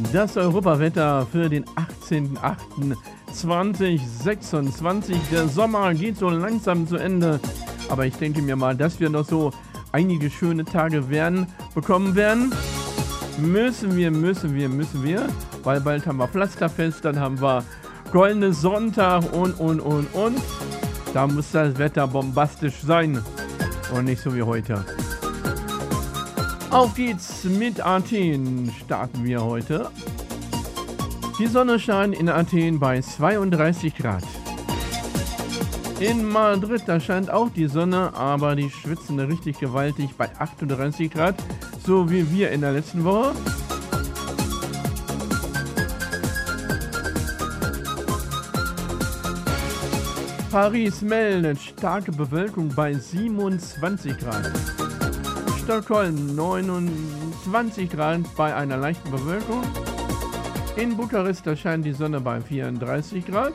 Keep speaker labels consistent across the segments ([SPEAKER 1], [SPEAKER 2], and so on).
[SPEAKER 1] Das Europawetter für den 18.08.2026. Der Sommer geht so langsam zu Ende, aber ich denke mir mal, dass wir noch so einige schöne Tage bekommen werden. Müssen wir, weil bald haben wir Pflasterfest, dann haben wir Goldene Sonntag und. Da muss das Wetter bombastisch sein und nicht so wie heute. Auf geht's mit Athen, starten wir heute. Die Sonne scheint in Athen bei 32 Grad. In Madrid, da scheint auch die Sonne, aber die schwitzen richtig gewaltig bei 38 Grad, so wie wir in der letzten Woche. Paris meldet starke Bewölkung bei 27 Grad. Stockholm 29 Grad bei einer leichten Bewölkung. In Bukarest erscheint die Sonne bei 34 Grad.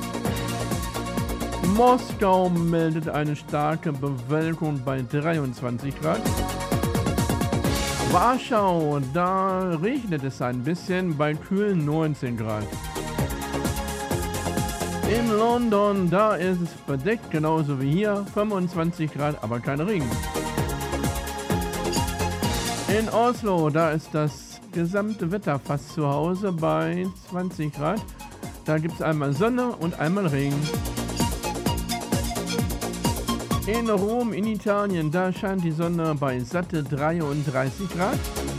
[SPEAKER 1] Moskau meldet eine starke Bewölkung bei 23 Grad. Warschau, da regnet es ein bisschen bei kühlen 19 Grad. In London, da ist es bedeckt, genauso wie hier, 25 Grad, aber kein Regen. In Oslo, da ist das gesamte Wetter fast zu Hause bei 20 Grad. Da gibt es einmal Sonne und einmal Regen. In Rom, in Italien, da scheint die Sonne bei satte 33 Grad.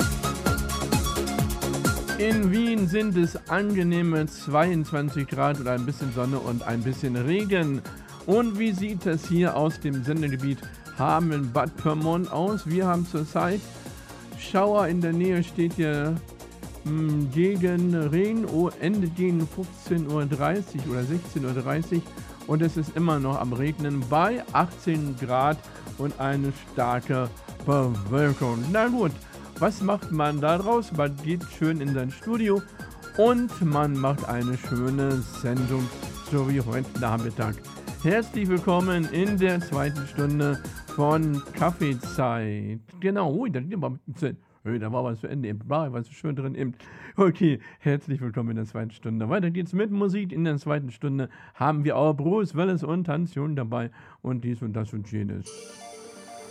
[SPEAKER 1] In Wien sind es angenehme 22 Grad und ein bisschen Sonne und ein bisschen Regen. Und wie sieht es hier aus dem Sendegebiet Hameln-Bad Pyrmont aus? Wir haben zurzeit Schauer in der Nähe, steht hier gegen Regen, endet gegen 15:30 Uhr oder 16:30 Uhr und es ist immer noch am Regnen bei 18 Grad und eine starke Bewölkung. Na gut, was macht man da draus? Man geht schön in sein Studio und man macht eine schöne Sendung, so wie heute Nachmittag. Herzlich willkommen in der zweiten Stunde von Kaffeezeit. Genau, da war was zu Ende, war was schön drin. Okay, herzlich willkommen in der zweiten Stunde. Weiter geht's mit Musik. In der zweiten Stunde haben wir auch Bruce Willis und Hans Jung dabei und dies und das und jenes.